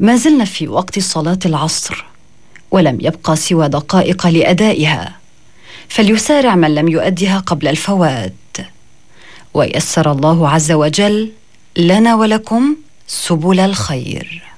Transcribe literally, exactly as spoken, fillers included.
ما زلنا في وقت صلاة العصر ولم يبقى سوى دقائق لأدائها، فليسارع من لم يؤدها قبل الفوات، ويسر الله عز وجل لنا ولكم سبل الخير.